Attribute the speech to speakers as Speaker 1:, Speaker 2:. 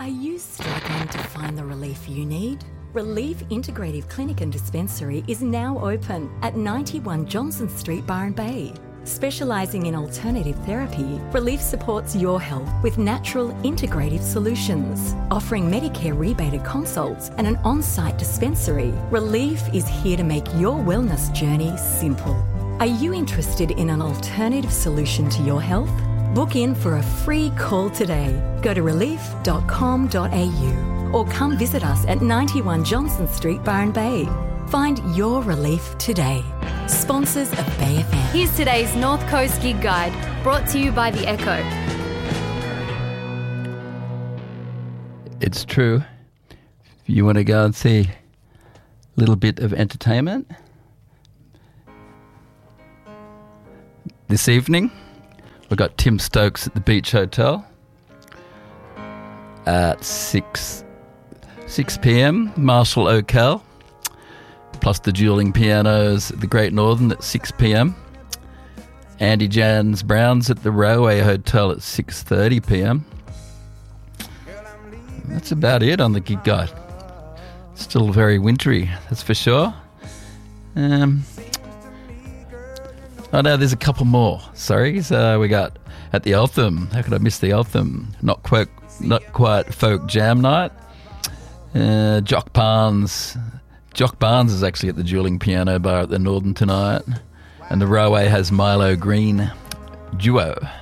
Speaker 1: Are you struggling to find the relief you need? Relief Integrative Clinic and Dispensary is now open at 91 Johnson Street, Byron Bay. Specialising in alternative therapy, Relief supports your health with natural integrative solutions. Offering Medicare rebated consults and an on-site dispensary, Relief is here to make your wellness journey simple. Are you interested in an alternative solution to your health? Book in for a free call today. Go to relief.com.au or come visit us at 91 Johnson Street, Byron Bay. Find your relief today. Sponsors of Bay FM.
Speaker 2: Here's today's North Coast Gig Guide, brought to you by The Echo.
Speaker 3: It's true. If you want to go and see a little bit of entertainment this evening, we've got Tim Stokes at the Beach Hotel at 6 p.m, Marshall O'Cal, plus the dueling pianos at the Great Northern at 6 p.m, Andy Jans Browns at the Railway Hotel at 6:30 p.m. That's about it on the gig guide. Still very wintry, that's for sure. Oh no, there's a couple more. Sorry, so we got at the Eltham. How could I miss the Eltham? Not quite folk jam night. Jock Barnes is actually at the Dueling Piano Bar at the Northern tonight, and the Railway has Milo Green duo.